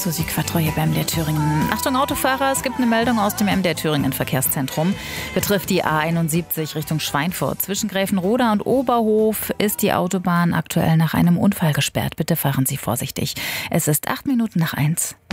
Susi Quattro hier beim MDR Thüringen. Achtung Autofahrer, es gibt eine Meldung aus dem MDR Thüringen Verkehrszentrum. Betrifft die A71 Richtung Schweinfurt. Zwischen Gräfenroda und Oberhof ist die Autobahn aktuell nach einem Unfall gesperrt. Bitte fahren Sie vorsichtig. Es ist 8 Minuten nach 1.